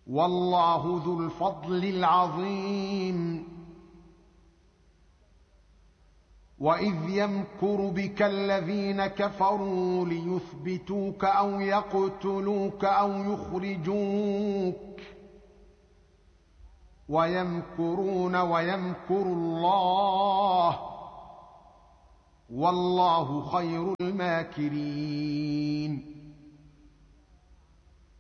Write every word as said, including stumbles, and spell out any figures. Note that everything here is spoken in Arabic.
والله ذو الفضل العظيم. واذ يمكر بك الذين كفروا ليثبتوك او يقتلوك او يخرجوك ويمكرون ويمكر الله والله خير الماكرين.